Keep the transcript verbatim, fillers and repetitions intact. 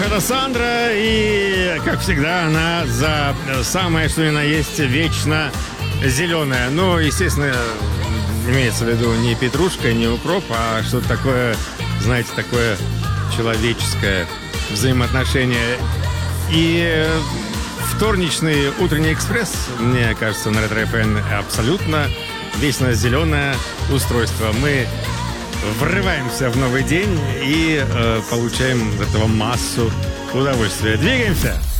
Это Сандра, и, как всегда, она за самое, что ни на есть, вечно зеленая. Ну, естественно, имеется в виду не петрушка, не укроп, а что-то такое, знаете, такое человеческое взаимоотношение. И вторничный утренний экспресс, мне кажется, на Ретро-эф эм абсолютно вечно зеленое устройство. Мы врываемся в новый день и э, получаем от этого массу удовольствия. Двигаемся!